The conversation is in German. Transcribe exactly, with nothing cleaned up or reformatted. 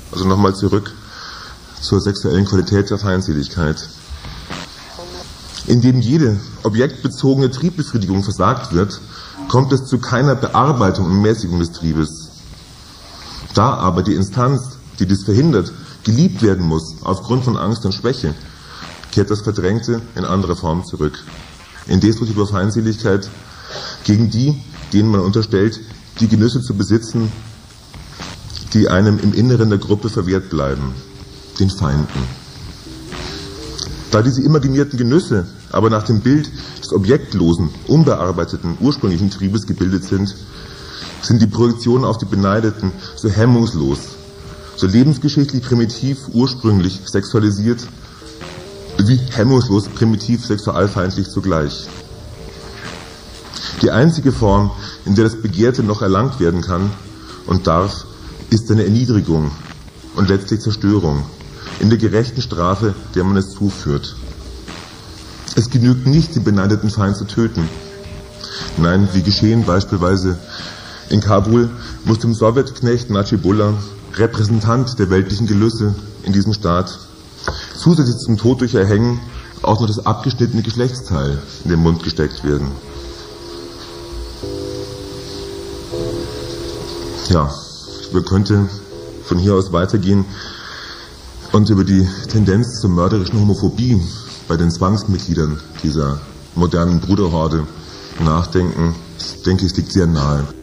Also nochmal zurück zur sexuellen Qualität der Feindseligkeit. Indem jede objektbezogene Triebbefriedigung versagt wird, kommt es zu keiner Bearbeitung und Mäßigung des Triebes. Da aber die Instanz, die dies verhindert, geliebt werden muss aufgrund von Angst und Schwäche, kehrt das Verdrängte in andere Form zurück. In destruktiver Feindseligkeit gegen die, denen man unterstellt, die Genüsse zu besitzen, die einem im Inneren der Gruppe verwehrt bleiben, den Feinden. Da diese imaginierten Genüsse aber nach dem Bild des objektlosen, unbearbeiteten, ursprünglichen Triebes gebildet sind, sind die Projektionen auf die Beneideten so hemmungslos, so lebensgeschichtlich primitiv, ursprünglich sexualisiert, wie hemmungslos primitiv sexualfeindlich zugleich. Die einzige Form, in der das Begehrte noch erlangt werden kann und darf, ist seine Erniedrigung und letztlich Zerstörung in der gerechten Strafe, der man es zuführt. Es genügt nicht, den beneideten Feind zu töten. Nein, wie geschehen beispielsweise in Kabul, muss dem Sowjetknecht Najibullah, Repräsentant der weltlichen Gelüste in diesem Staat, zusätzlich zum Tod durch Erhängen auch noch das abgeschnittene Geschlechtsteil in den Mund gesteckt werden. Ja, man könnte von hier aus weitergehen und über die Tendenz zur mörderischen Homophobie bei den Zwangsmitgliedern dieser modernen Bruderhorde nachdenken. Ich denke, es liegt sehr nahe.